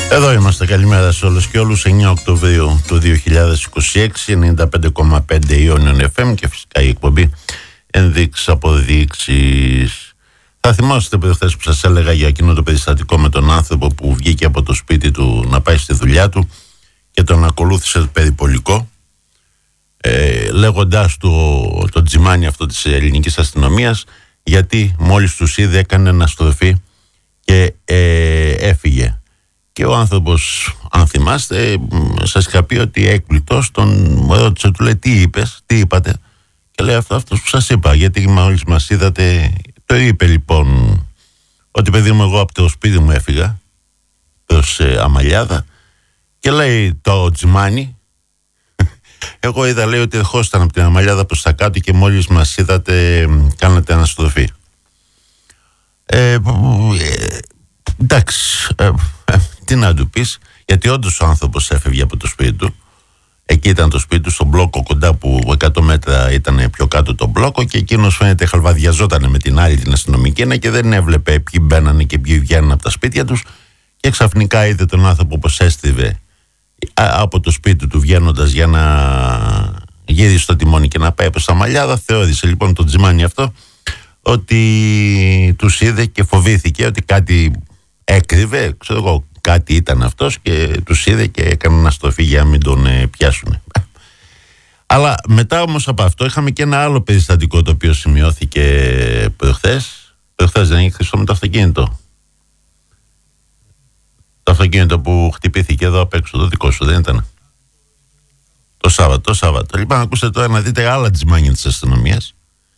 Εδώ είμαστε, καλημέρα σε όλους και όλους. 9 Οκτωβρίου του 2026, 95,5 Ionian FM και φυσικά η εκπομπή Ενδείξεις Αποδείξεις. Θα θυμάστε προχθές που σας έλεγα για εκείνο το περιστατικό με τον άνθρωπο που βγήκε από το σπίτι του να πάει στη δουλειά του και τον ακολούθησε το περιπολικό, λέγοντάς του το τζιμάνι αυτό της ελληνικής αστυνομίας, γιατί μόλις τους είδε έκανε αναστροφή και έφυγε. Και ο άνθρωπος, αν θυμάστε, σας είχα πει ότι έκπληκτος τον ρώτησε, του λέει, τι είπες, τι είπατε? Και λέει, αυτός που σας είπα, γιατί μόλις μας είδατε. Το είπε λοιπόν ότι, παιδί μου, εγώ από το σπίτι μου έφυγα προς Αμαλιάδα και λέει το τζιμάνι, εγώ είδα, λέει, ότι ερχόσταν από την Αμαλιάδα προς τα κάτω και μόλις μας είδατε κάνατε αναστροφή. Εντάξει, τι να του πεις, γιατί όντως ο άνθρωπος έφευγε από το σπίτι του. Εκεί ήταν το σπίτι του, στον μπλόκο κοντά, που 100 μέτρα ήταν πιο κάτω το μπλόκο, και εκείνος φαίνεται χαλβαδιαζόταν με την άλλη την αστυνομική και δεν έβλεπε ποιοι μπαίνανε και ποιοι βγαίνανε από τα σπίτια τους, και ξαφνικά είδε τον άνθρωπο πως έστριβε από το σπίτι του βγαίνοντας για να γυρίσει στο τιμόνι και να πάει προς τα Μαλιάδα. Θεώρησε λοιπόν το τζιμάνι αυτό ότι τους είδε και φοβήθηκε ότι κάτι έκρυβε, ξέρω εγώ, κάτι ήταν αυτός, και τους είδε και έκανε αναστροφή για να μην τον πιάσουν. Αλλά μετά όμως από αυτό είχαμε και ένα άλλο περιστατικό το οποίο σημειώθηκε προχθές. Προχθές δεν είχε, Χρήστο, με το αυτοκίνητο. Το αυτοκίνητο που χτυπήθηκε εδώ απ' έξω, το δικό σου δεν ήταν? Το Σάββατο. Λοιπόν, ακούστε τώρα να δείτε άλλα τζιμάνια της αστυνομίας,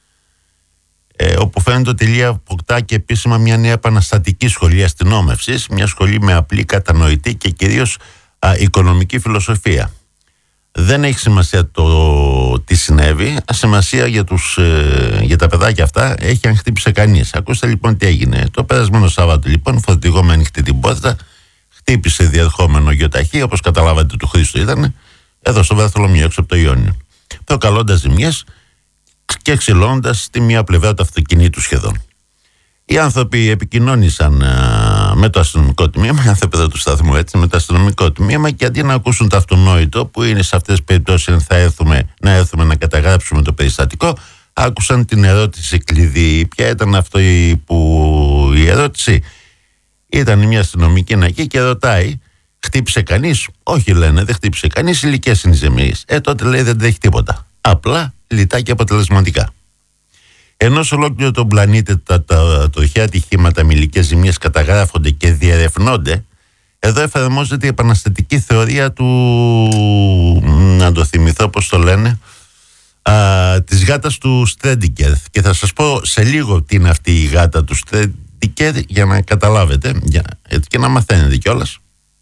όπου φαίνεται ότι η Ηλία αποκτά και επίσημα μια νέα επαναστατική σχολή αστυνόμευσης, μια σχολή με απλή, κατανοητή και κυρίως οικονομική φιλοσοφία. Δεν έχει σημασία το τι συνέβη, σημασία για τα παιδάκια αυτά έχει αν χτύπησε κανείς. Ακούστε λοιπόν τι έγινε. Το περασμένο Σάββατο λοιπόν, φορτηγό με ανοιχτή την πόρτα, χτύπησε διερχόμενο γιοταχή, όπως καταλάβατε του Χρήστου ήταν, εδώ στο Βαρθολομείο, έξω από το Ιόνιο, προκαλώντας ζημιές και ξυλώνοντας τη μία πλευρά του αυτοκινήτου σχεδόν. Οι άνθρωποι επικοινώνησαν με το αστυνομικό τμήμα, οι άνθρωποι εδώ του σταθμού, έτσι, με το αστυνομικό τμήμα, και αντί να ακούσουν το αυτονόητο, που είναι σε αυτές τις περιπτώσεις θα έρθουμε να καταγράψουμε το περιστατικό, άκουσαν την ερώτηση κλειδί. Ποια ήταν αυτό η ερώτηση? Ήταν μια αστυνομική εκεί και ρωτάει, χτύπησε κανείς? Όχι, λένε, δεν χτύπησε κανείς, ηλικές είναι οι ζημίες. Τότε λέει δεν τρέχει τίποτα. Απλά, λιτά και αποτελεσματικά. Ενώ σε ολόκληρο τον πλανήτη τα τροχαία ατυχήματα με υλικές ζημίες καταγράφονται και διερευνώνται, εδώ εφαρμόζεται η επαναστατική θεωρία του, να το θυμηθώ πώς το λένε, της γάτας του Στρέντικερ. Και θα σας πω σε λίγο τι είναι αυτή η γάτα του Στρέντικερ, για να καταλάβετε και να μαθαίνετε κιόλας.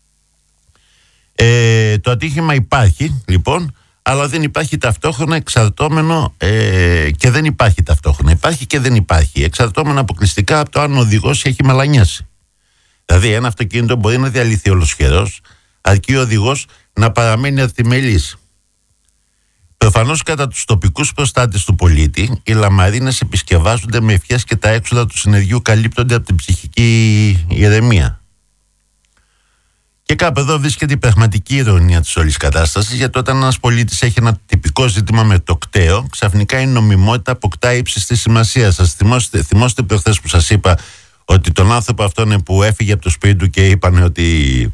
Το ατύχημα υπάρχει λοιπόν, αλλά δεν υπάρχει ταυτόχρονα εξαρτώμενο και δεν υπάρχει ταυτόχρονα. Υπάρχει και δεν υπάρχει. Εξαρτώμενο αποκλειστικά από το αν ο οδηγός έχει μαλανιάσει. Δηλαδή, ένα αυτοκίνητο μπορεί να διαλυθεί ολοσχερός, αρκεί ο οδηγός να παραμένει αρτιμελής. Προφανώς, κατά τους τοπικούς προστάτες του πολίτη, οι λαμαρίνες επισκευάζονται με ευχές και τα έξοδα του συνεργείου καλύπτονται από την ψυχική ηρεμία. Και κάπου εδώ βρίσκεται η πραγματική ειρωνία της όλης κατάστασης, γιατί όταν ένας πολίτης έχει ένα τυπικό ζήτημα με το κταίο, ξαφνικά η νομιμότητα αποκτά ύψιστη σημασία. Σας θυμόστε προχθές που σας είπα ότι τον άνθρωπο αυτόν που έφυγε από το σπίτι του και είπαν ότι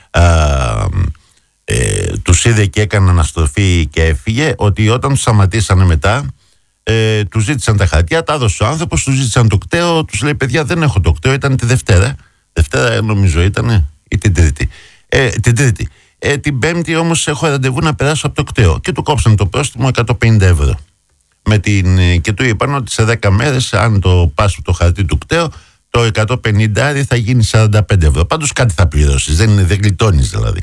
τους είδε και έκανε αναστροφή και έφυγε, ότι όταν τους σταματήσανε μετά, τους ζήτησαν τα χαρτιά, τα έδωσε ο άνθρωπος, τους ζήτησαν το κταίο, τους λέει, παιδιά, δεν έχω το κταίο, ήταν τη Δευτέρα νομίζω ήτανε, ή την Τρίτη. Την Τρίτη. Την Πέμπτη όμως έχω ραντεβού να περάσω από το κταίο, και του κόψαν το πρόστιμο 150 ευρώ. Και του είπαν ότι σε 10 μέρες, αν το πας το χαρτί του κταίο, το 150 θα γίνει 45 ευρώ. Πάντως κάτι θα πληρώσεις, δεν γλιτώνεις δηλαδή.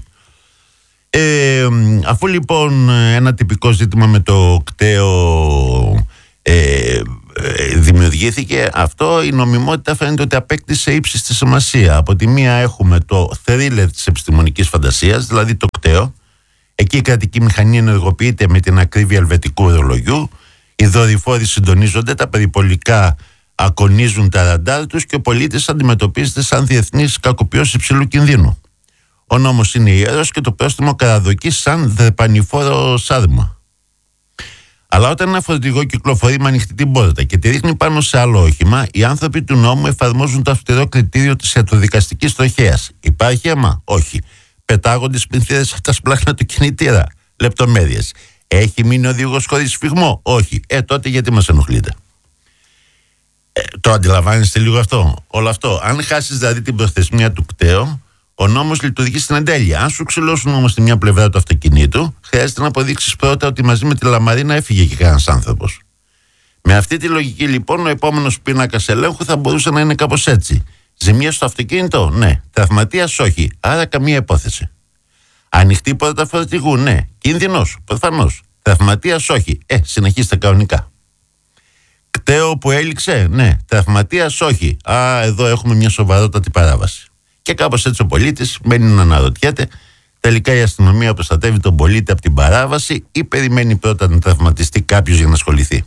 Αφού λοιπόν ένα τυπικό ζήτημα με το κταίο δημιουργήθηκε αυτό, η νομιμότητα φαίνεται ότι απέκτησε ύψιστη σημασία. Από τη μία έχουμε το θρίλερ της επιστημονικής φαντασίας, δηλαδή το κταίο. Εκεί η κρατική μηχανή ενεργοποιείται με την ακρίβεια ελβετικού ορολογιού, οι δορυφόροι συντονίζονται, τα περιπολικά ακονίζουν τα ραντάρ τους και ο πολίτης αντιμετωπίζεται σαν διεθνής κακοποιός υψηλού κινδύνου. Ο νόμος είναι ιερός και το πρόστιμο καταδοκεί σαν δρεπανηφόρο σάρμα. Αλλά όταν ένα φορτηγό κυκλοφορεί με ανοιχτή την πόρτα και τη ρίχνει πάνω σε άλλο όχημα, οι άνθρωποι του νόμου εφαρμόζουν το αυστηρό κριτήριο της ιατροδικαστικής τροχέας. Υπάρχει αίμα? Όχι. Πετάγονται σπινθήρες από τα σπλάχνα του κινητήρα? Λεπτομέρειες. Έχει μείνει ο οδηγός χωρίς σφιγμό? Όχι. Τότε γιατί μας ενοχλείτε? Το αντιλαμβάνεστε λίγο αυτό? Όλο αυτό. Αν χάσεις δηλαδή την προθεσμία του κταίου, ο νόμος λειτουργεί στην εντέλεια. Αν σου ξυλώσουν όμως τη μια πλευρά του αυτοκινήτου, χρειάζεται να αποδείξεις πρώτα ότι μαζί με τη λαμαρίνα έφυγε και κανένας άνθρωπος. Με αυτή τη λογική λοιπόν, ο επόμενος πίνακας ελέγχου θα μπορούσε να είναι κάπως έτσι. Ζημία στο αυτοκίνητο? Ναι. Τραυματίας? Όχι. Άρα καμία υπόθεση. Ανοιχτή πόρτα φορτηγού? Ναι. Κίνδυνος? Προφανώς. Τραυματίας? Όχι. Συνεχίστε κανονικά. Κταίο που έληξε? Ναι. Τραυματίας? Όχι. Εδώ έχουμε μια σοβαρότατη παράβαση. Και κάπως έτσι ο πολίτης μένει να αναρωτιέται, τελικά η αστυνομία προστατεύει τον πολίτη από την παράβαση ή περιμένει πρώτα να τραυματιστεί κάποιος για να ασχοληθεί?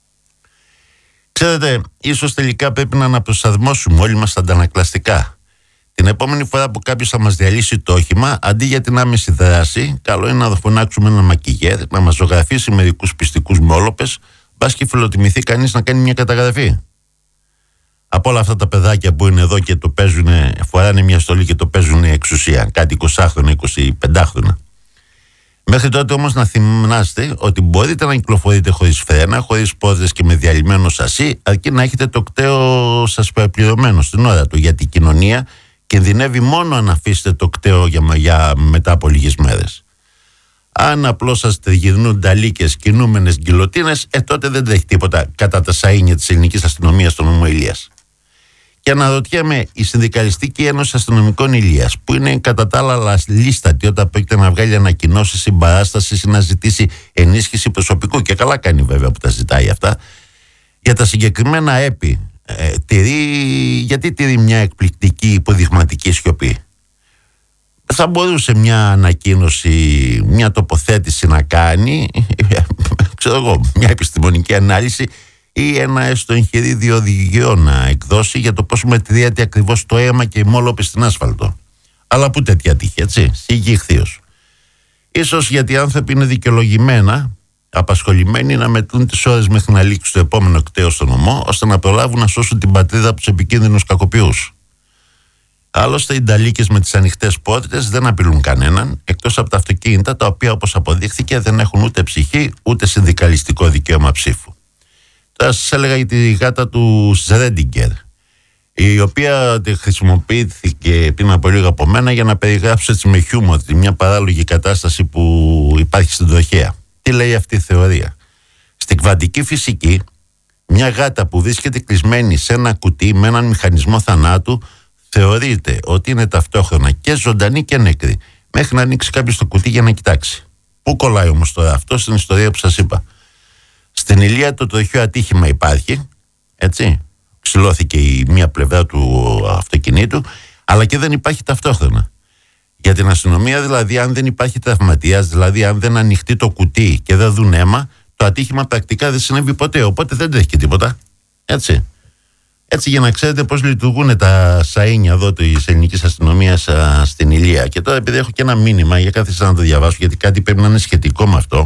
Ξέρετε, ίσως τελικά πρέπει να αναπροσαρμόσουμε όλοι μας τα αντανακλαστικά. Την επόμενη φορά που κάποιος θα μας διαλύσει το όχημα, αντί για την άμεση δράση, καλό είναι να φωνάξουμε έναν μακιγέρ, να μας ζωγραφίσει μερικούς πιστικούς μόλοπες, μπας και φιλοτιμηθεί κανείς να κάνει μια καταγραφή. Από όλα αυτά τα παιδάκια που είναι εδώ και το παίζουν, φοράνε μια στολή και το παίζουν εξουσία, κάτι 20χρονα, 25χρονα. Μέχρι τότε όμως να θυμάστε ότι μπορείτε να κυκλοφορείτε χωρίς φρένα, χωρίς πόρτες και με διαλυμένο σασί, αρκεί να έχετε το κταίο σας προπληρωμένο στην ώρα του, γιατί η κοινωνία κινδυνεύει μόνο αν αφήσετε το κταίο για μετά από λίγες μέρες. Αν απλώς σας τριγυρνούν ταλίκες κινούμενες γκυλοτίνες, τότε δεν τρέχει τίποτα κατά τα σαΐνια της ελληνικής αστυνομίας στον νομό Ηλίας. Και αναρωτιέμαι, η Συνδικαλιστική Ένωση Αστυνομικών Ηλίας, που είναι κατά τα άλλα λίστατη όταν πρόκειται να βγάλει ανακοινώσεις, συμπαράσταση ή να ζητήσει ενίσχυση προσωπικού, και καλά κάνει βέβαια που τα ζητάει αυτά, για τα συγκεκριμένα έπι, γιατί τηρεί μια εκπληκτική υποδειγματική σιωπή? Θα μπορούσε μια ανακοίνωση, μια τοποθέτηση να κάνει, ξέρω εγώ, μια επιστημονική ανάλυση ή ένα έστω εγχειρίδιο οδηγιών να εκδώσει για το πώς μετριέται ακριβώς το αίμα και η μόλοπη στην άσφαλτο. Αλλά που τέτοια τύχη, έτσι, σιγή ηχθείως. Ίσως γιατί οι άνθρωποι είναι δικαιολογημένα απασχολημένοι να μετρούν τις ώρες μέχρι να λήξει το επόμενο κταίο στο νομό, ώστε να προλάβουν να σώσουν την πατρίδα από τους επικίνδυνους κακοποιούς. Άλλωστε, οι νταλίκες με τις ανοιχτές πόρτες δεν απειλούν κανέναν, εκτός από τα αυτοκίνητα, τα οποία, όπως αποδείχθηκε, δεν έχουν ούτε ψυχή ούτε συνδικαλιστικό δικαίωμα ψήφου. Τώρα σας έλεγα για τη γάτα του Σρέντιγκερ, η οποία χρησιμοποιήθηκε πριν από λίγο από μένα για να περιγράψω έτσι με χιούμορ μια παράλογη κατάσταση που υπάρχει στην τροχέα. Τι λέει αυτή η θεωρία? Στην κβαντική φυσική, μια γάτα που βρίσκεται κλεισμένη σε ένα κουτί με έναν μηχανισμό θανάτου θεωρείται ότι είναι ταυτόχρονα και ζωντανή και νεκρή, μέχρι να ανοίξει κάποιος το κουτί για να κοιτάξει. Πού κολλάει όμως τώρα αυτό? Στην ιστορία που σας είπα. Στην Ηλία το τροχαίο ατύχημα υπάρχει, έτσι, ξυλώθηκε η μία πλευρά του αυτοκινήτου, αλλά και δεν υπάρχει ταυτόχρονα. Για την αστυνομία δηλαδή, αν δεν υπάρχει τραυματίας, δηλαδή αν δεν ανοιχτεί το κουτί και δεν δουν αίμα, το ατύχημα πρακτικά δεν συνέβη ποτέ, οπότε δεν τρέχει και τίποτα. Έτσι. Έτσι, για να ξέρετε πώς λειτουργούν τα σαΐνια εδώ της ελληνικής αστυνομίας στην Ηλία. Και τώρα, επειδή έχω και ένα μήνυμα, για κάθισα να το διαβάσω, γιατί κάτι πρέπει να είναι σχετικό με αυτό.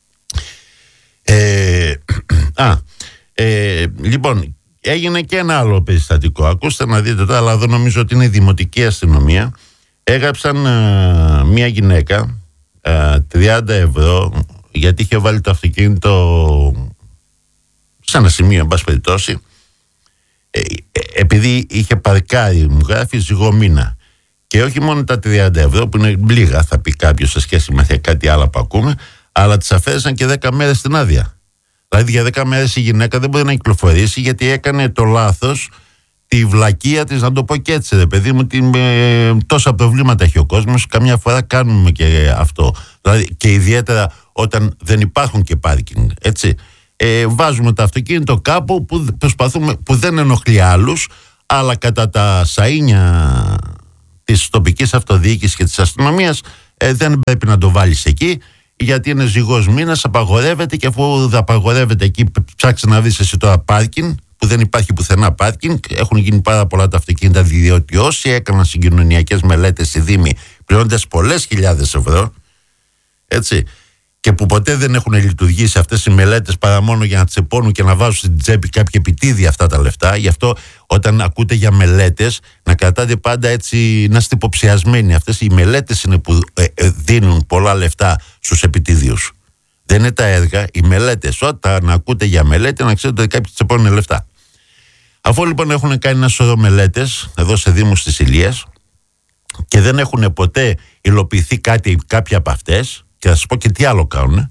Λοιπόν, έγινε και ένα άλλο περιστατικό. Ακούστε να δείτε τώρα, αλλά εδώ νομίζω ότι είναι η δημοτική αστυνομία. Έγραψαν μια γυναίκα 30 ευρώ γιατί είχε βάλει το αυτοκίνητο σε ένα σημείο, εν πάση περιπτώσει, επειδή είχε παρκάρει, μου γράφει, ζυγομήνα. Και όχι μόνο τα 30 ευρώ που είναι λίγα, θα πει κάποιος, σε σχέση με κάτι άλλο που ακούμε, αλλά τις αφαίρεσαν και 10 μέρες στην άδεια. Δηλαδή για 10 μέρες η γυναίκα δεν μπορεί να κυκλοφορήσει, γιατί έκανε το λάθος, τη βλακεία της, να το πω και έτσι, ρε παιδί μου, τόσα προβλήματα έχει ο κόσμος, καμιά φορά κάνουμε και αυτό. Δηλαδή, και ιδιαίτερα όταν δεν υπάρχουν και πάρκινγκ, έτσι. Βάζουμε το αυτοκίνητο κάπου που προσπαθούμε, που δεν ενοχλεί άλλους, αλλά κατά τα σαΐνια της τοπικής αυτοδιοίκησης και της αστυνομίας δεν πρέπει να το βάλεις εκεί, γιατί είναι ζυγός μήνας, απαγορεύεται, και αφού απαγορεύεται εκεί, ψάξε να βρεις εσύ τώρα πάρκινγκ, που δεν υπάρχει πουθενά πάρκινγκ. Έχουν γίνει πάρα πολλά τα αυτοκίνητα, διότι όσοι έκαναν συγκοινωνιακές μελέτες οι δήμοι πληρώνοντας πολλές χιλιάδες ευρώ, έτσι, και που ποτέ δεν έχουν λειτουργήσει αυτές οι μελέτες παρά μόνο για να τσεπώνουν και να βάζουν στην τσέπη κάποια επιτίδια αυτά τα λεφτά. Γι' αυτό όταν ακούτε για μελέτες, να κρατάτε πάντα έτσι, να είστε υποψιασμένοι. Αυτές οι μελέτες είναι που δίνουν πολλά λεφτά στους επιτίδιους. Δεν είναι τα έργα, οι μελέτες. Όταν ακούτε για μελέτη, να ξέρετε ότι κάποιοι τσεπώνουν λεφτά. Αφού λοιπόν έχουν κάνει ένα σωρό μελέτες εδώ σε δήμους της Ηλίας και δεν έχουν ποτέ υλοποιηθεί κάποια από αυτές, και θα σας πω και τι άλλο κάνουν,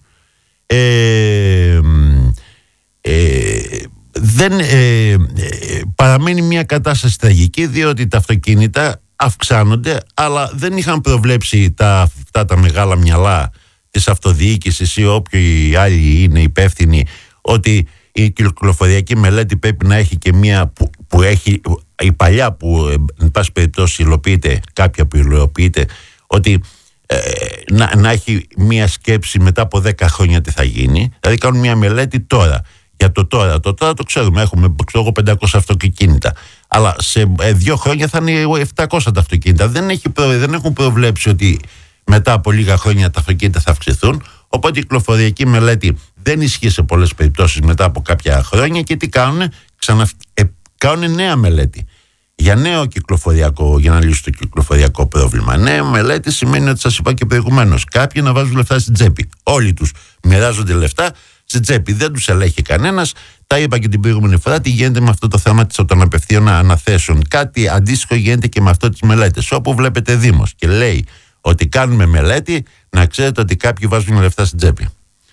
παραμένει μια κατάσταση τραγική, διότι τα αυτοκίνητα αυξάνονται, αλλά δεν είχαν προβλέψει αυτά τα μεγάλα μυαλά της αυτοδιοίκησης ή όποιοι άλλοι είναι υπεύθυνοι, ότι η κυκλοφοριακή μελέτη πρέπει να έχει και μια που έχει η παλιά, που εν πάση περιπτώσει υλοποιείται, κάποια που υλοποιείται, ότι να έχει μια σκέψη μετά από 10 χρόνια τι θα γίνει. Δηλαδή κάνουν μια μελέτη τώρα. Για το τώρα το ξέρουμε, έχουμε 500 αυτοκίνητα, αλλά σε 2 χρόνια θα είναι 700 τα αυτοκίνητα. Δεν έχουν προβλέψει ότι μετά από λίγα χρόνια τα αυτοκίνητα θα αυξηθούν. Οπότε η κυκλοφοριακή μελέτη δεν ισχύει σε πολλές περιπτώσεις μετά από κάποια χρόνια. Και τι κάνουν? Κάνουν νέα μελέτη για νέο κυκλοφοριακό, για να λύσουν το κυκλοφοριακό πρόβλημα. Νέα μελέτη σημαίνει ότι, σας είπα και προηγουμένως, κάποιοι να βάζουν λεφτά στην τσέπη. Όλοι τους μοιράζονται λεφτά στην τσέπη. Δεν τους ελέγχει κανένας. Τα είπα και την προηγούμενη φορά τι γίνεται με αυτό το θέμα των απευθείων αναθέσεων. Κάτι αντίστοιχο γίνεται και με αυτό τις μελέτες. Όπου βλέπετε δήμος και λέει ότι κάνουμε μελέτη, να ξέρετε ότι κάποιοι βάζουν λεφτά στην τσέπη.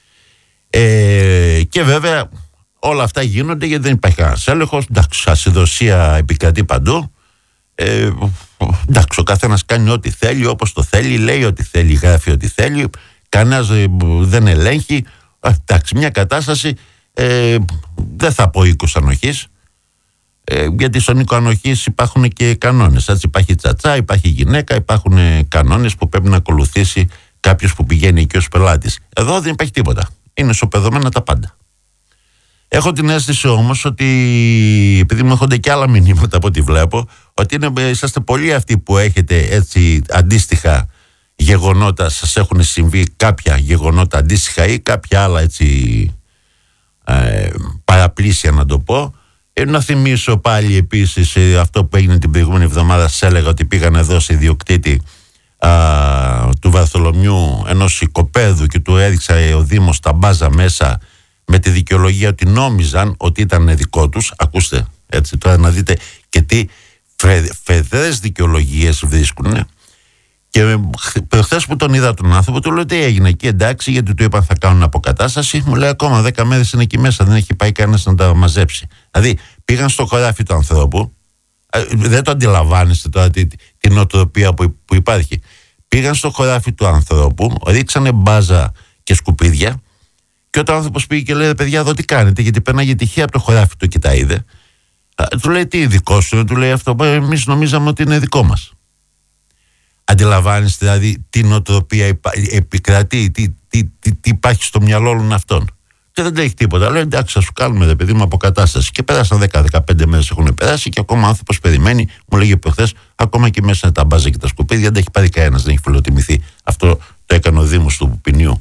Και βέβαια όλα αυτά γίνονται γιατί δεν υπάρχει κανένας έλεγχος. Εντάξει, ασυδοσία επικρατεί παντού. Εντάξει, ο καθένας κάνει ό,τι θέλει, όπως το θέλει, λέει ό,τι θέλει, γράφει ό,τι θέλει. Κανένας δεν ελέγχει. Εντάξει, μια κατάσταση, δεν θα πω οίκος ανοχής, γιατί στον οίκο ανοχής υπάρχουν και κανόνες. Έτσι, υπάρχει τσατσά, υπάρχει γυναίκα, υπάρχουν κανόνες που πρέπει να ακολουθήσει κάποιος που πηγαίνει εκεί ως πελάτης. Εδώ δεν υπάρχει τίποτα. Είναι σοπεδωμένα τα πάντα. Έχω την αίσθηση όμως ότι, επειδή μου έρχονται και άλλα μηνύματα από ό,τι βλέπω, ότι είσαστε πολλοί αυτοί που έχετε έτσι αντίστοιχα γεγονότα, σας έχουν συμβεί κάποια γεγονότα αντίστοιχα ή κάποια άλλα έτσι παραπλήσια, να το πω. Να θυμίσω πάλι επίσης αυτό που έγινε την προηγούμενη εβδομάδα. Σας έλεγα ότι πήγαν εδώ σε ιδιοκτήτη του Βαρθολομιού, ενός οικοπαίδου, και του έδειξε ο Δήμος τα μπάζα μέσα με τη δικαιολογία ότι νόμιζαν ότι ήταν δικό τους. Ακούστε, έτσι τώρα να δείτε και τι φεδρές δικαιολογίες βρίσκουν. Και χθες που τον είδα τον άνθρωπο, του λέω τι έγινε εκεί, εντάξει, γιατί του είπαν θα κάνουν αποκατάσταση. Μου λέει ακόμα 10 μέρες είναι εκεί μέσα, δεν έχει πάει κανένας να τα μαζέψει. Δηλαδή πήγαν στο χωράφι του ανθρώπου, δεν το αντιλαμβάνεστε τώρα την νοοτροπία που υπάρχει. Πήγαν στο χωράφι του ανθρώπου, ρίξανε μπάζα και σκουπίδια, και όταν ο άνθρωπος πήγε και λέει παιδιά εδώ τι κάνετε, γιατί πέρναγε τυχαία από το χωράφι του και τα είδε, του λέει τι δικό σου, του λέει αυτό, εμείς νομίζαμε ότι είναι δικό μας. Αντιλαμβάνεστε δηλαδή τι νοοτροπία επικρατεί, τι υπάρχει στο μυαλό όλων αυτών. Και δεν τρέχει τίποτα. Λέει εντάξει, θα σου κάνουμε ρε παιδί μου αποκατάσταση. Και πέρασαν 10-15 μέρες έχουν περάσει και ακόμα ο άνθρωπος περιμένει. Μου λέγε προχθές, ακόμα και μέσα τα μπάζα και τα σκουπίδια δεν έχει πάρει κανένας, δεν έχει φιλοτιμηθεί. Αυτό το έκανε ο Δήμος του Ποινιού.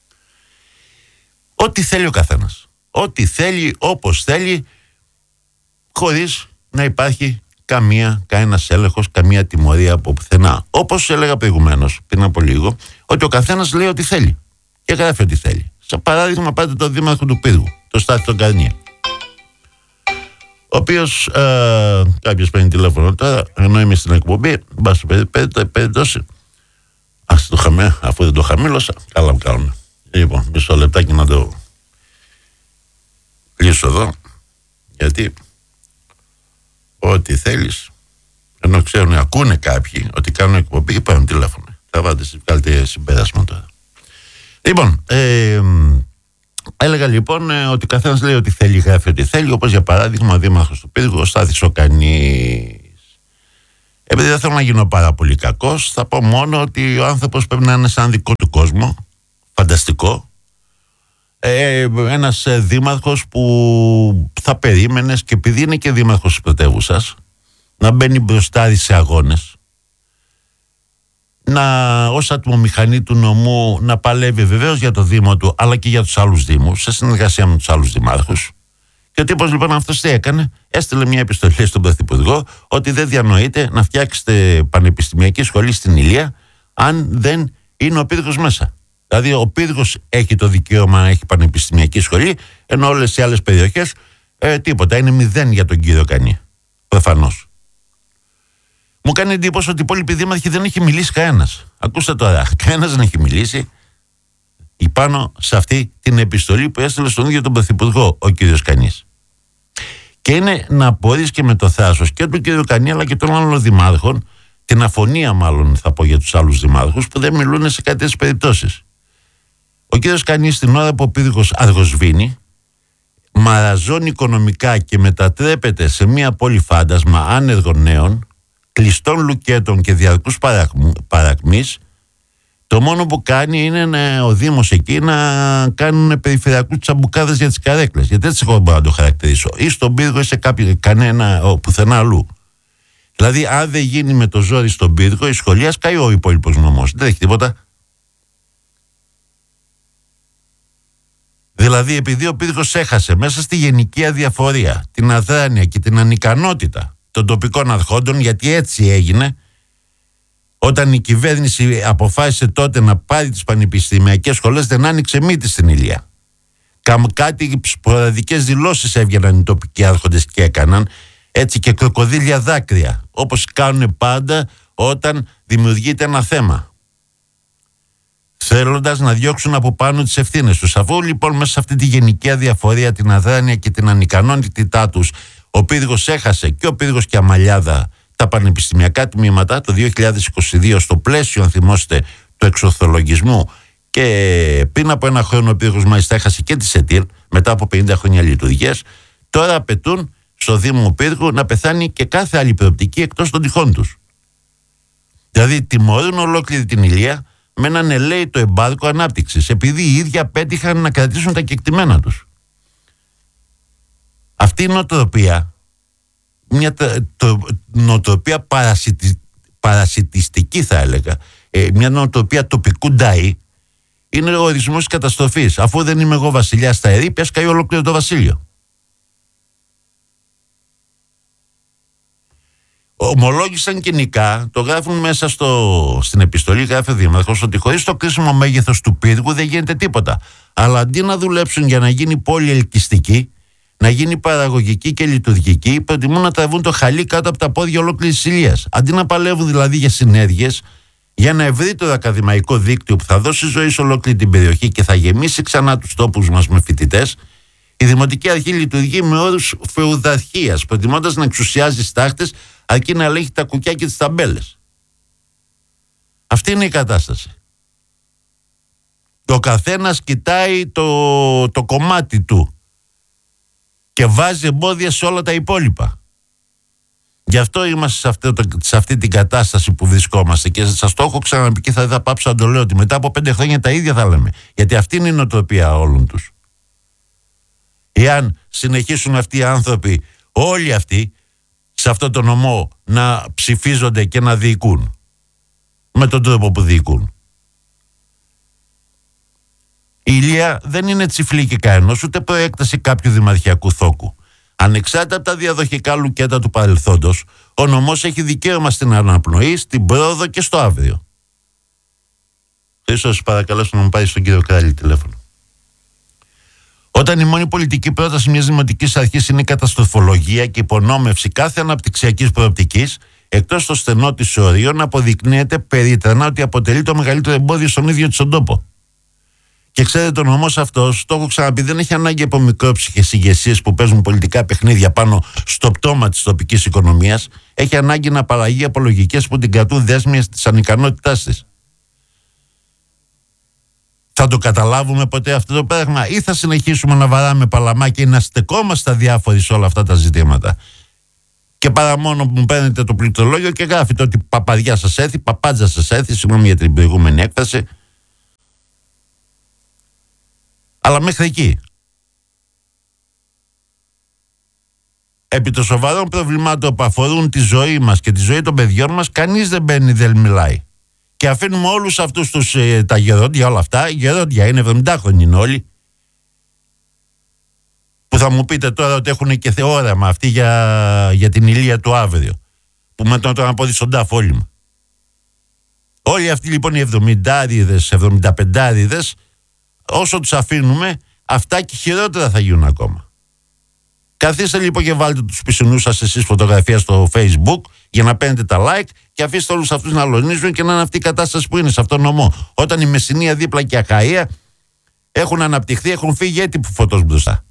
Ό,τι θέλει ο καθένας. Ό,τι θέλει, όπως θέλει, χωρίς να υπάρχει κανένας έλεγχος, καμία τιμωρία από πουθενά. Όπως έλεγα προηγουμένως, πριν από λίγο, ότι ο καθένας λέει ό,τι θέλει και γράφει ό,τι θέλει. Σε παράδειγμα, πάτε τον δήμαρχο του Πύργου, τον Στάθη τον Καρνία, ο οποίος κάποιος παίρνει τηλέφωνο τώρα, ενώ είμαι στην εκπομπή, μπας περιπτώσει. Αφού δεν το χαμήλωσα, καλά μου κάνουν. Λοιπόν, μισό λεπτάκι να το λύσω εδώ, γιατί ό,τι θέλεις, ενώ ξέρουν, ακούνε κάποιοι ότι κάνουν εκπομπή και παίρνουν τηλέφωνο. Θα βάλετε συμπέρασμα τώρα. Λοιπόν, έλεγα λοιπόν ότι καθένας λέει ότι θέλει, γράφει ό,τι θέλει, όπως για παράδειγμα ο δήμαρχος του Πύργου, ο Στάθης ο Κανής. Επειδή δεν θέλω να γίνω πάρα πολύ κακός, θα πω μόνο ότι ο άνθρωπος πρέπει να είναι σαν δικό του κόσμο, φανταστικό. Ένας δήμαρχος που θα περίμενες, και επειδή είναι και δήμαρχος της πρωτεύουσας, να μπαίνει μπροστά σε αγώνες, ως ατμομηχανή του νομού να παλεύει βεβαίως για το Δήμο του, αλλά και για τους άλλους Δήμους, σε συνεργασία με τους άλλους δημάρχους. Και ο τύπος λοιπόν αυτός τι έκανε? Έστειλε μια επιστολή στον Πρωθυπουργό ότι δεν διανοείται να φτιάξετε πανεπιστημιακή σχολή στην Ηλεία αν δεν είναι ο Πύργος μέσα. Δηλαδή ο Πύργος έχει το δικαίωμα να έχει πανεπιστημιακή σχολή, ενώ όλες οι άλλες περιοχές τίποτα, είναι μηδέν για τον κύριο Κανή. Προφανώς. Μου κάνει εντύπωση ότι οι υπόλοιποι δήμαρχοι δεν έχει μιλήσει κανένας. Ακούστε τώρα, κανένας δεν έχει μιλήσει πάνω σε αυτή την επιστολή που έστειλε στον ίδιο τον Πρωθυπουργό ο κύριος Κανής. Και είναι να απορείς και με το θράσος και του κύριου Κανή αλλά και των άλλων δημάρχων, την αφωνία μάλλον θα πω για τους άλλους δημάρχους που δεν μιλούν σε κάποιες περιπτώσεις. Ο κύριος Κανής την ώρα που ο Πύργος αργοσβήνει, μαραζώνει οικονομικά και μετατρέπεται σε μια πόλη φάντασμα άνεργων νέων, κλειστών λουκέτων και διαρκούς παρακμής. Το μόνο που κάνει είναι ο Δήμος εκεί να κάνουν περιφερειακούς τσαμπουκάδες για τις καρέκλες. Γιατί έτσι εγώ μπορώ να το χαρακτηρίσω. Ή στον Πύργο ή σε κανένα πουθενά αλλού. Δηλαδή, αν δεν γίνει με το ζόρι στον Πύργο, η σχολεία σκάει ο υπόλοιπος νομός. Δεν έχει τίποτα. Δηλαδή, επειδή ο Πύργος έχασε μέσα στη γενική αδιαφορία, την αδράνεια και την ανικανότητα των τοπικών αρχόντων, γιατί έτσι έγινε, όταν η κυβέρνηση αποφάσισε τότε να πάρει τις πανεπιστημιακές σχολές, δεν άνοιξε μύτη στην Ηλεία. Κάτι σποραδικές δηλώσεις έβγαιναν οι τοπικοί άρχοντες και έκαναν έτσι και κροκοδίλια δάκρυα, όπως κάνουν πάντα όταν δημιουργείται ένα θέμα, θέλοντας να διώξουν από πάνω τις ευθύνες τους. Αφού λοιπόν μέσα σε αυτή τη γενική αδιαφορία, την αδράνεια και την ανικανότητά τους, ο Πύργος έχασε και ο Πύργος και Αμαλιάδα τα πανεπιστημιακά τμήματα το 2022 στο πλαίσιο, αν θυμόστε, του εξορθολογισμού, και πριν από ένα χρόνο ο Πύργος μάλιστα έχασε και τη ΣΕΤΙΡ μετά από 50 χρόνια λειτουργίας. Τώρα απαιτούν στο Δήμο Πύργου να πεθάνει και κάθε άλλη προοπτική εκτός των τυχών τους. Δηλαδή τιμωρούν ολόκληρη την Ηλεία με έναν ελέητο εμπάρκο ανάπτυξης, επειδή οι ίδιοι απέτυχαν να κρατήσουν τα κεκτημένα τους. Αυτή η νοοτροπία, μια νοοτροπία παρασιτιστική θα έλεγα, μια νοοτροπία τοπικού ντάι, είναι ο ορισμός της καταστροφής. Αφού δεν είμαι εγώ βασιλιάς στα ερείπια, σκάει ολόκληρο το βασίλειο. Ομολόγησαν κοινικά, το γράφουν μέσα στην επιστολή, γράφει ο Δήμαρχος, ότι χωρίς το κρίσιμο μέγεθος του Πύργου δεν γίνεται τίποτα. Αλλά αντί να δουλέψουν για να γίνει πόλη ελκυστική, να γίνει παραγωγική και λειτουργική, προτιμούν να τραβούν το χαλί κάτω από τα πόδια ολόκληρης της Ηλείας. Αντί να παλεύουν δηλαδή για συνέργειες, για ένα ευρύτερο ακαδημαϊκό δίκτυο που θα δώσει ζωή σε ολόκληρη την περιοχή και θα γεμίσει ξανά τους τόπους μας με φοιτητές, η Δημοτική Αρχή λειτουργεί με όρους φεουδαρχίας, προτιμώντας να εξουσιάζει στάχτες αρκεί να ελέγχει τα κουκιά και τις ταμπέλες. Αυτή είναι η κατάσταση. Το καθένας κοιτάει το κομμάτι του και βάζει εμπόδια σε όλα τα υπόλοιπα. Γι' αυτό είμαστε σε αυτή την κατάσταση που βρισκόμαστε, και σας το έχω ξαναπεί και θα πάψω να το λέω, ότι μετά από 5 χρόνια τα ίδια θα λέμε. Γιατί αυτή είναι η νοοτροπία όλων τους. Εάν συνεχίσουν αυτοί οι άνθρωποι, όλοι αυτοί, σε αυτό το νομό να ψηφίζονται και να διοικούν με τον τρόπο που διοικούν. Η Ηλεία δεν είναι τσιφλίκι κανενός, ούτε προέκταση κάποιου δημαρχιακού θόκου. Ανεξάρτητα από τα διαδοχικά λουκέτα του παρελθόντος, ο νομός έχει δικαίωμα στην αναπνοή, στην πρόοδο και στο αύριο. Χρήστος, παρακαλώ να μου πάρει στον κύριο Κράλη τηλέφωνο. Όταν η μόνη πολιτική πρόταση μιας δημοτικής αρχής είναι η καταστροφολογία και υπονόμευση κάθε αναπτυξιακής προοπτικής, εκτός το στενό της ορίων, αποδεικνύεται περίτρανα ότι αποτελεί το μεγαλύτερο εμπόδιο στον ίδιο της τον τόπο. Και ξέρετε, ο νομός αυτός, το έχω ξαναπεί, δεν έχει ανάγκη από μικρόψυχες ηγεσίες που παίζουν πολιτικά παιχνίδια πάνω στο πτώμα της τοπικής οικονομίας. Έχει ανάγκη να παραγεί από λογικές που την κρατούν δέσμιες της ανικανότητάς της. Θα το καταλάβουμε ποτέ αυτό το πράγμα, ή θα συνεχίσουμε να βαράμε παλαμάκια ή να στεκόμαστε αδιάφοροι σε όλα αυτά τα ζητήματα? Και παρά μόνο που μου παίρνετε το πληκτρολόγιο και γράφετε ότι παπαδιά σας έρθει, παπάντζα σας έρθει, συγγνώμη για την προηγούμενη έκφραση. Αλλά μέχρι εκεί. Επί των σοβαρών προβλημάτων που αφορούν τη ζωή μας και τη ζωή των παιδιών μας, κανείς δεν μπαίνει, δεν μιλάει. Και αφήνουμε όλους αυτούς τα γερόντια, όλα αυτά. Γερόντια είναι, 70χρονοι είναι όλοι. Που θα μου πείτε τώρα ότι έχουν και θεόραμα αυτοί για την ηλία του αύριο. Που με τον αποδεισοντά φόλημα. Όλοι αυτοί λοιπόν οι 70άριδες, 75άριδες, όσο τους αφήνουμε, αυτά και χειρότερα θα γίνουν ακόμα. Καθίστε λοιπόν και βάλτε τους πισινούς σας εσείς φωτογραφία στο Facebook για να παίρνετε τα like και αφήστε όλους αυτούς να αλωνίζουν και να είναι αυτή η κατάσταση που είναι σε αυτόν τον νομό. Όταν η Μεσσηνία δίπλα και η Αχαΐα έχουν αναπτυχθεί, έχουν φύγει έτυπου φωτός μπροστά.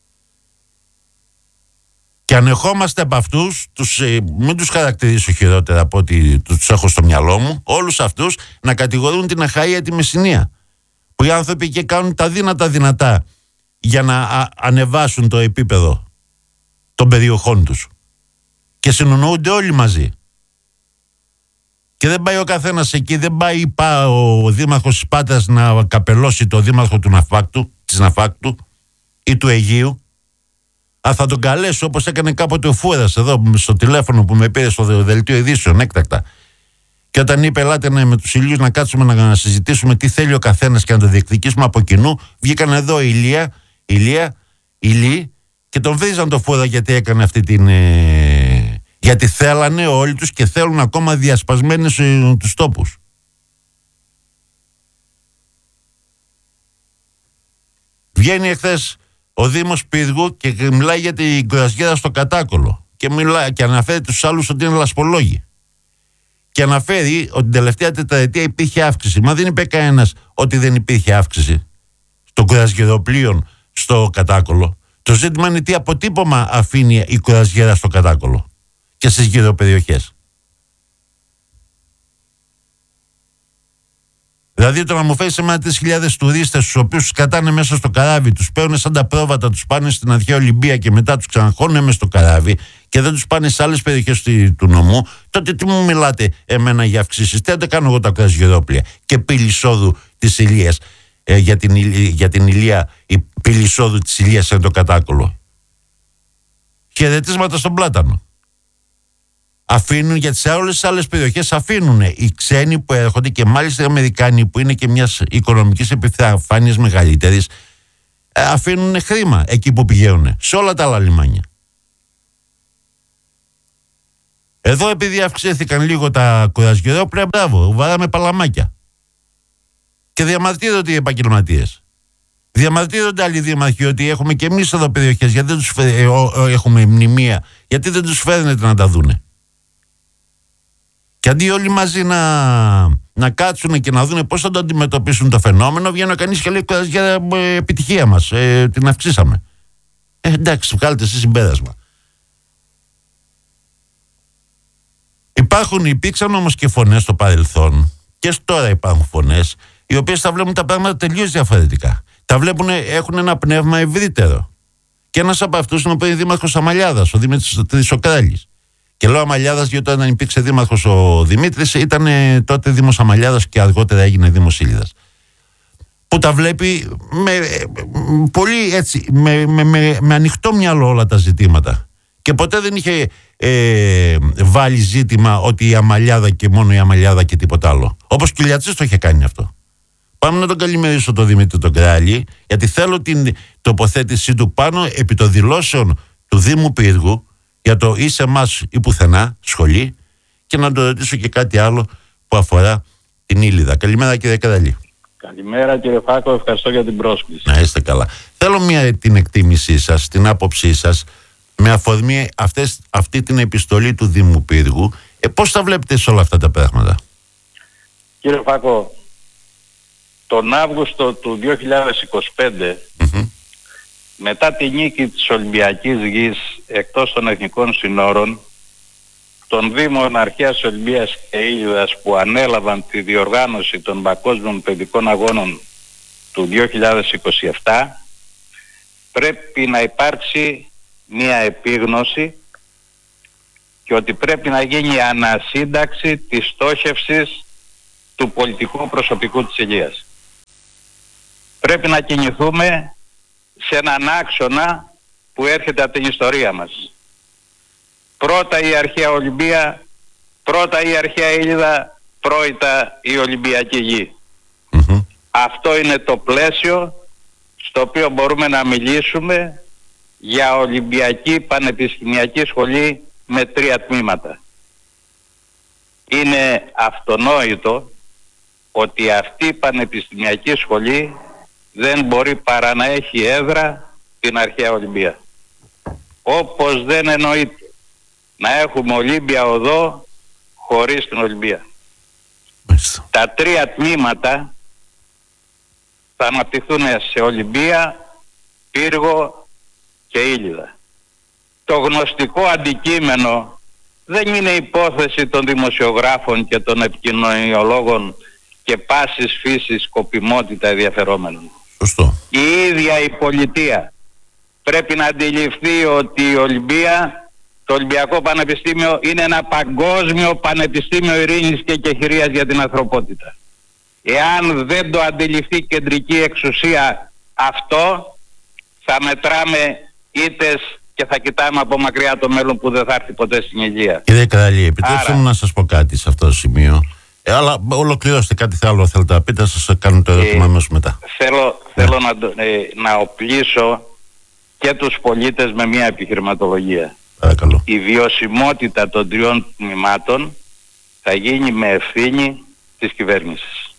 Και ανεχόμαστε από αυτούς, μην τους χαρακτηρίσω χειρότερα από ότι τους έχω στο μυαλό μου, όλους αυτούς να κατηγορούν την Αχαΐα τη Μεσσηνία. Που οι άνθρωποι και κάνουν τα δυνατά για να ανεβάσουν το επίπεδο των περιοχών τους. Και συνονοούνται όλοι μαζί. Και δεν πάει ο καθένας εκεί, δεν πάει ο δήμαρχος της Πάτρας να καπελώσει το δήμαρχο της Ναφάκτου ή του Αιγείου. Θα τον καλέσω όπως έκανε κάποτε ο Φούρας εδώ στο τηλέφωνο που με πήρε στο δελτίο ειδήσεων έκτακτα. Και όταν είπε ελάτε με τους Ηλίους να κάτσουμε να συζητήσουμε τι θέλει ο καθένας και να το διεκδικήσουμε από κοινού, βγήκαν εδώ Ηλί και τον βρίζαν το Φούρα γιατί έκανε αυτή την... γιατί θέλανε όλοι τους και θέλουν ακόμα διασπασμένους τους τόπους. Βγαίνει εχθές ο Δήμος Πύργου και μιλάει για την κουρασγέρα στο Κατάκολο και αναφέρει τους άλλους ότι είναι λασπολόγοι. Και αναφέρει ότι την τελευταία τετραετία υπήρχε αύξηση. Μα δεν είπε κανένας ότι δεν υπήρχε αύξηση των κουρασγεροπλοίων στο Κατάκολο. Το ζήτημα είναι τι αποτύπωμα αφήνει η κουρασγέρα στο Κατάκολο και στις γύρω περιοχές. Δηλαδή το να μου φέρεις εμένα 3.000 τουρίστες τους οποίους τους κατάνε μέσα στο καράβι, τους παίρνουν σαν τα πρόβατα, τους πάνε στην αρχαία Ολυμπία και μετά τους ξαναχώνουν μέσα στο καράβι και δεν τους πάνε σε άλλες περιοχές του νομού, τότε τι μου μιλάτε εμένα για αυξήσεις? Τι θα το κάνω εγώ τα κουρασγερόπλια και πύλη εισόδου της Ηλίας, για την Ηλία, η πύλη εισόδου της Ηλίας είναι το Κατάκολο. Χαιρετίσματα στον Πλάτανο. Αφήνουν, γιατί σε όλες τις άλλες περιοχές αφήνουν οι ξένοι που έρχονται και μάλιστα οι Αμερικάνοι που είναι και μιας οικονομικής επιφάνειας μεγαλύτερης, αφήνουν χρήμα εκεί που πηγαίνουν, σε όλα τα άλλα λιμάνια. Εδώ επειδή αυξήθηκαν λίγο τα κουρασγερόπλια, μπράβο, βαράμε παλαμάκια. Και διαμαρτύρονται οι επαγγελματίες. Διαμαρτύρονται άλλοι δήμαρχοι ότι έχουμε και εμείς εδώ περιοχές, γιατί δεν τους έχουμε μνημεία, γιατί δεν τους φέρνετε να τα δούνε. Και αντί όλοι μαζί να κάτσουν και να δουν πώς θα το αντιμετωπίσουν το φαινόμενο, βγαίνει κανείς και λέει για επιτυχία μας, την αυξήσαμε. Εντάξει, βγάλετε εσείς συμπέρασμα. Υπήρξαν όμως και φωνές στο παρελθόν και τώρα υπάρχουν φωνές οι οποίες τα βλέπουν τα πράγματα τελείως διαφορετικά. Τα βλέπουν, έχουν ένα πνεύμα ευρύτερο. Και ένας από αυτούς είναι ο δήμαρχος Αμαλιάδας, ο Δημήτρης Τρισοκράλης. Και λέω Αμαλιάδας γιατί όταν υπήρξε δήμαρχος ο Δημήτρης ήταν τότε Δήμος Αμαλιάδας και αργότερα έγινε Δήμος Ήλιδας. Που τα βλέπει πολύ έτσι, με ανοιχτό μυαλό όλα τα ζητήματα. Και ποτέ δεν είχε βάλει ζήτημα ότι η Αμαλιάδα και μόνο η Αμαλιάδα και τίποτα άλλο. Όπως και ο Λιατσής το είχε κάνει αυτό. Πάμε να τον καλημερίσω τον Δημήτρη τον Κράλη, γιατί θέλω την τοποθέτησή του πάνω επί των δηλώσεων του Δήμου Πύργου για το ή σε εμάς ή πουθενά σχολή και να τον ρωτήσω και κάτι άλλο που αφορά την Ήλιδα. Καλημέρα κύριε Κράλη. Καλημέρα κύριε Φάκο, ευχαριστώ για την πρόσκληση. Να είστε καλά. Θέλω την εκτίμησή σας, την άποψή σας με αφορμή αυτή την επιστολή του Δήμου Πύργου. Πώς τα βλέπετε σε όλα αυτά τα πράγματα? Κύριε Φάκο, τον Αύγουστο του 2025 μετά τη νίκη της Ολυμπιακής Γης εκτός των εθνικών συνόρων, των Δήμων Αρχαίας Ολυμπίας και Ήλιδας που ανέλαβαν τη διοργάνωση των Παγκόσμιων Παιδικών Αγώνων του 2027, πρέπει να υπάρξει μια επίγνωση και ότι πρέπει να γίνει ανασύνταξη της στόχευσης του πολιτικού προσωπικού της Ηλίας. Πρέπει να κινηθούμε σε έναν άξονα που έρχεται από την ιστορία μας. Πρώτα η αρχαία Ολυμπία, πρώτα η αρχαία Ήλιδα, περιπρόητα η Ολυμπιακή Γη. Αυτό είναι το πλαίσιο στο οποίο μπορούμε να μιλήσουμε για Ολυμπιακή Πανεπιστημιακή Σχολή με 3 τμήματα. Είναι αυτονόητο ότι αυτή η Πανεπιστημιακή Σχολή δεν μπορεί παρά να έχει έδρα την αρχαία Ολυμπία. Όπως δεν εννοείται να έχουμε Ολύμπια οδό χωρίς την Ολυμπία. Τα 3 τμήματα θα αναπτυχθούν σε Ολυμπία, Πύργο και Ήλιδα. Το γνωστικό αντικείμενο δεν είναι υπόθεση των δημοσιογράφων και των επικοινωνιολόγων και πάσης φύσης σκοπιμότητα ενδιαφερόμενων. Σωστό. Η ίδια η πολιτεία πρέπει να αντιληφθεί ότι η Ολυμπία, το Ολυμπιακό Πανεπιστήμιο, είναι ένα παγκόσμιο πανεπιστήμιο ειρήνης και κεχηρίας για την ανθρωπότητα. Εάν δεν το αντιληφθεί η κεντρική εξουσία αυτό, θα μετράμε ήτες και θα κοιτάμε από μακριά το μέλλον που δεν θα έρθει ποτέ στην Υγεία. Κύριε Καραλή, επιτρέψτε μου να σας πω κάτι σε αυτό το σημείο. Αλλά ολοκληρώστε, κάτι άλλο θέλετε να πείτε, θα σας κάνω το ερώτημα αμέσως μετά. Θέλω να οπλίσω και τους πολίτες με μια επιχειρηματολογία. Παρακαλώ. Η βιωσιμότητα των 3 τμήματων θα γίνει με ευθύνη της κυβέρνησης.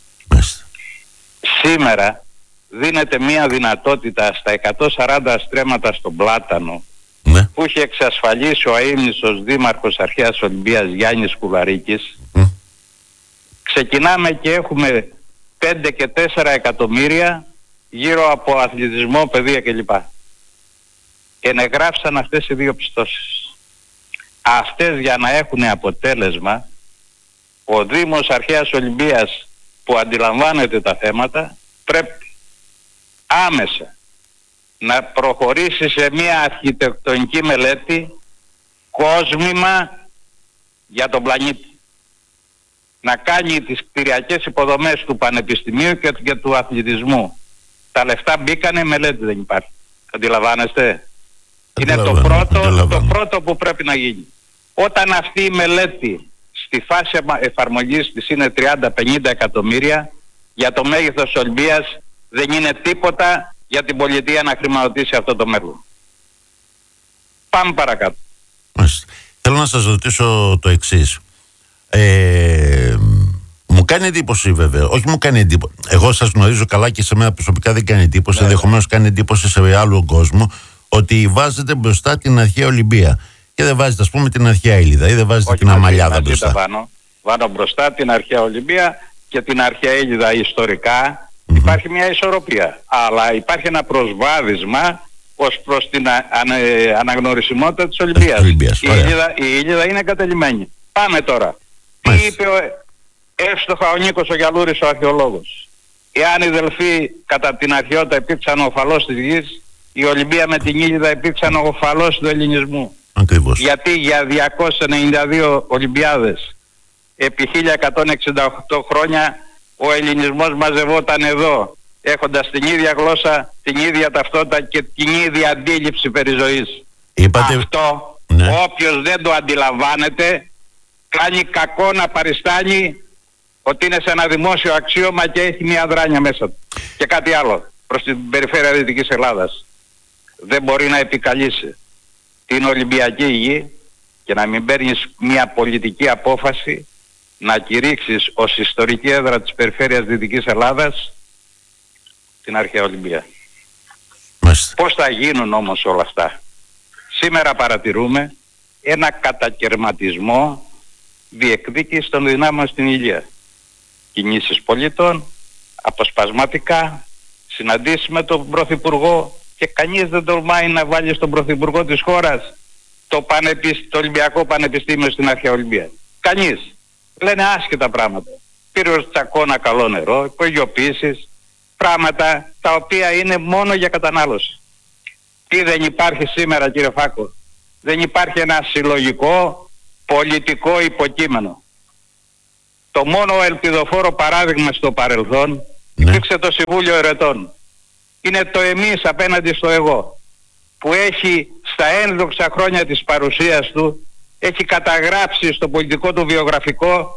Σήμερα δίνεται μια δυνατότητα στα 140 στρέμματα στον Πλάτανο, που είχε εξασφαλίσει ο αείμνηστος δήμαρχος αρχαίας Ολυμπίας Γιάννης Κουλαρίκης. Ξεκινάμε και έχουμε 5 και 4 εκατομμύρια γύρω από αθλητισμό, παιδεία κλπ. Ενεγράφησαν αυτές οι 2 πιστώσεις. Αυτές, για να έχουν αποτέλεσμα, ο Δήμος Αρχαίας Ολυμπίας που αντιλαμβάνεται τα θέματα πρέπει άμεσα να προχωρήσει σε μια αρχιτεκτονική μελέτη κόσμημα για τον πλανήτη. Να κάνει τις κτηριακές υποδομές του Πανεπιστημίου και του αθλητισμού. Τα λεφτά μπήκανε, μελέτη δεν υπάρχει. Αντιλαμβάνεστε? Είναι το πρώτο που πρέπει να γίνει. Όταν αυτή η μελέτη στη φάση εφαρμογής της είναι 30-50 εκατομμύρια, για το μέγεθος Ολυμπίας δεν είναι τίποτα για την πολιτεία να χρηματοδοτήσει αυτό το μέλλον. Πάμε παρακάτω. Θέλω να σας ρωτήσω το εξής. Μου κάνει εντύπωση, βέβαια. Όχι, μου κάνει εντύπωση. Εγώ σας γνωρίζω καλά και σε μένα προσωπικά δεν κάνει εντύπωση. Ενδεχομένως κάνει εντύπωση σε άλλο κόσμο ότι βάζετε μπροστά την αρχαία Ολυμπία και δεν βάζετε, ας πούμε, την αρχαία Ήλιδα ή δεν βάζετε την Αμαλιάδα μπροστά. Βάνω μπροστά την αρχαία Ολυμπία και την αρχαία Ήλιδα ιστορικά. Υπάρχει μια ισορροπία. Αλλά υπάρχει ένα προσβάδισμα ως προς την αναγνωρισιμότητα της Ολυμπίας. Η Ήλιδα είναι κατελημμένη. Πάμε τώρα. Τι είπε εύστοχα ο Νίκος ο Γιαλούρης, ο αρχαιολόγος? Εάν οι Δελφοί κατά την αρχαιότητα υπήρξαν ο οφαλός της γης, η Ολυμπία με την Ήλιδα υπήρξαν ο οφαλός του ελληνισμού. Ακριβώς. Γιατί για 292 Ολυμπιάδες επί 1168 χρόνια ο ελληνισμός μαζευόταν εδώ, έχοντας την ίδια γλώσσα, την ίδια ταυτότητα και την ίδια αντίληψη περί ζωής. Αυτό, όποιος δεν το αντιλαμβάνεται, κάνει κακό να παριστάνει ότι είναι σε ένα δημόσιο αξίωμα και έχει μια δράνεια μέσα του. Και κάτι άλλο προς την περιφέρεια Δυτικής Ελλάδας. Δεν μπορεί να επικαλείσει την Ολυμπιακή Γη και να μην παίρνεις μια πολιτική απόφαση να κηρύξεις ως ιστορική έδρα της περιφέρειας Δυτικής Ελλάδας την αρχαία Ολυμπία. Πώς θα γίνουν όμως όλα αυτά? Σήμερα παρατηρούμε ένα κατακαιρματισμό διεκδίκηση των δυνάμεων στην Ηλία. Κινήσεις πολιτών, αποσπασματικά, συναντήσεις με τον Πρωθυπουργό, και κανείς δεν τολμάει να βάλει στον Πρωθυπουργό της χώρας το Ολυμπιακό Πανεπιστήμιο στην αρχαία Ολυμπία. Κανείς. Λένε άσχετα πράγματα. Κύριος Τσακώνα καλό νερό, υπογειοποίησεις, πράγματα τα οποία είναι μόνο για κατανάλωση. Τι δεν υπάρχει σήμερα, κύριε Φάκο? Δεν υπάρχει ένα συλλογικό πολιτικό υποκείμενο. Το μόνο ελπιδοφόρο παράδειγμα στο παρελθόν υπήρξε το Συμβούλιο Ερετών. Είναι το εμείς απέναντι στο εγώ, που έχει στα ένδοξα χρόνια της παρουσίας του, έχει καταγράψει στο πολιτικό του βιογραφικό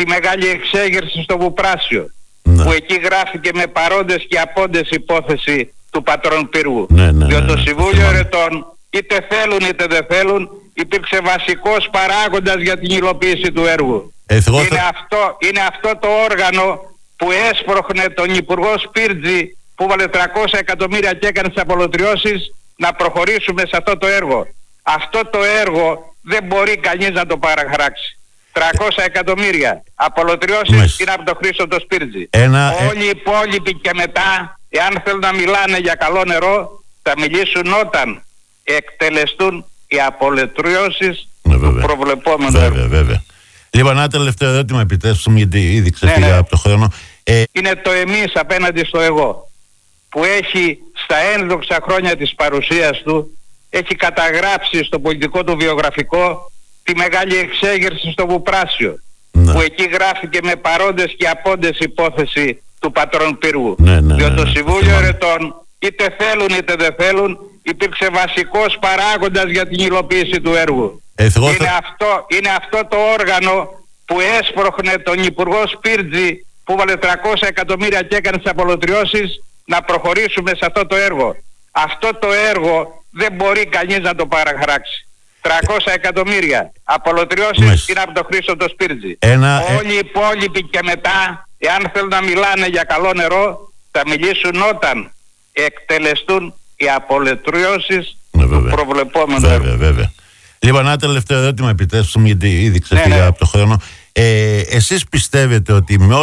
τη μεγάλη εξέγερση στο Βουπράσιο, Ναι. που εκεί γράφηκε με παρόντες και απόντες υπόθεση του πατρών πύργου. Ναι, Διότι το ναι, Συμβούλιο θυμάμαι. Ερετών, είτε θέλουν είτε δεν θέλουν, υπήρξε βασικός παράγοντας για την υλοποίηση του έργου. Είναι αυτό το όργανο που έσπροχνε τον Υπουργό Σπίρτζη, που βάλε 300 εκατομμύρια και έκανε τις απολωτριώσεις, να προχωρήσουμε σε αυτό το έργο. Αυτό το έργο δεν μπορεί κανείς να το παραχαράξει. 300 εκατομμύρια απολωτριώσεις είναι από το Χρήστο το Σπίρτζη. Όλοι οι υπόλοιποι και μετά, εάν θέλουν να μιλάνε για καλό νερό, θα μιλήσουν όταν εκτελεστούν οι απολωτριώσεις του προβλεπόμενου έργου. Βέβαια. Λοιπόν, ένα τελευταίο ερώτημα, επιτρέψτε μου, γιατί ήδη ξεφύγα από το χρόνο. Είναι το εμείς απέναντι στο εγώ, που έχει στα ένδοξα χρόνια της παρουσίας του, έχει καταγράψει στο πολιτικό του βιογραφικό τη μεγάλη εξέγερση στο Βουπράσιο, Ναι. που εκεί γράφηκε με παρόντες και απόντες υπόθεση του πατρών πύργου. Ναι, Διότι το Συμβούλιο Ερετών, είτε θέλουν είτε δεν θέλουν, υπήρξε βασικός παράγοντας για την υλοποίηση του έργου. Είναι αυτό το όργανο που έσπροχνε τον Υπουργό Σπίρτζη, που βάλε 300 εκατομμύρια και έκανε τις απολωτριώσεις, να προχωρήσουμε σε αυτό το έργο. Αυτό το έργο δεν μπορεί κανείς να το παραχαράξει. 300 εκατομμύρια απολωτριώσεις είναι από το Χρήστο το Σπίρτζη. Όλοι οι υπόλοιποι και μετά, εάν θέλουν να μιλάνε για καλό νερό, θα μιλήσουν όταν εκτελεστούν οι απολωτριώσεις του προβλεπόμενου έργου. Βέβαια. Λοιπόν, ένα τελευταίο ερώτημα, επιτρέψτε μου, γιατί ήδη ξεφύγα από το χρόνο. Εσείς πιστεύετε ότι με